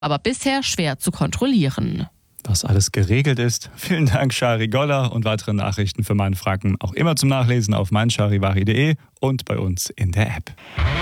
aber bisher schwer zu kontrollieren. Was alles geregelt ist. Vielen Dank, Shari Goller, und weitere Nachrichten für meinen Franken auch immer zum Nachlesen auf meincharivari.de und bei uns in der App.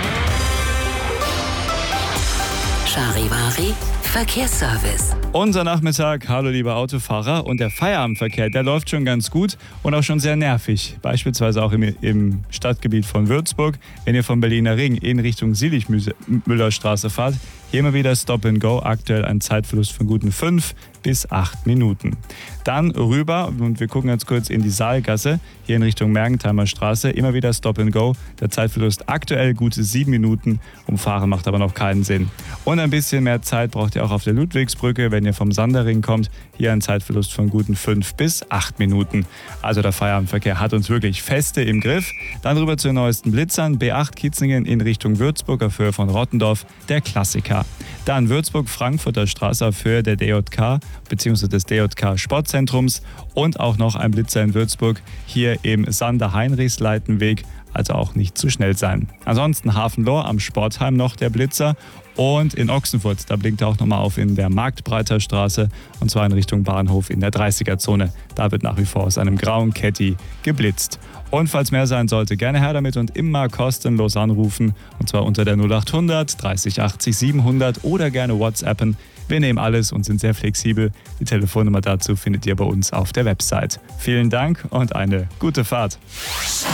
Charivari Verkehrsservice. Unser Nachmittag, hallo liebe Autofahrer, und der Feierabendverkehr, der läuft schon ganz gut und auch schon sehr nervig. Beispielsweise auch im Stadtgebiet von Würzburg, wenn ihr vom Berliner Ring in Richtung Silich-Müller-Straße fahrt. Hier immer wieder Stop and Go, aktuell ein Zeitverlust von guten 5 bis 8 Minuten. Dann rüber, und wir gucken jetzt kurz in die Saalgasse, hier in Richtung Mergentheimer Straße, immer wieder Stop and Go. Der Zeitverlust aktuell gute 7 Minuten, umfahren macht aber noch keinen Sinn. Und ein bisschen mehr Zeit braucht ihr auch auf der Ludwigsbrücke, wenn ihr vom Sanderring kommt. Hier ein Zeitverlust von guten 5 bis 8 Minuten. Also der Feierabendverkehr hat uns wirklich feste im Griff. Dann rüber zu den neuesten Blitzern. B8 Kietzingen in Richtung Würzburg auf Höhe von Rottendorf, der Klassiker. Dann Würzburg-Frankfurter Straße auf Höhe der DJK bzw. des DJK Sportzentrums und auch noch ein Blitzer in Würzburg hier im Sander-Heinrichs-Leitenweg, also auch nicht zu schnell sein. Ansonsten Hafenlohr am Sportheim noch der Blitzer und in Ochsenfurt, da blinkt er auch nochmal auf in der Marktbreiter Straße und zwar in Richtung Bahnhof in der 30er-Zone. Da wird nach wie vor aus einem grauen Caddy geblitzt. Und falls mehr sein sollte, gerne her damit und immer kostenlos anrufen. Und zwar unter der 0800 30 80 700 oder gerne WhatsAppen. Wir nehmen alles und sind sehr flexibel. Die Telefonnummer dazu findet ihr bei uns auf der Website. Vielen Dank und eine gute Fahrt.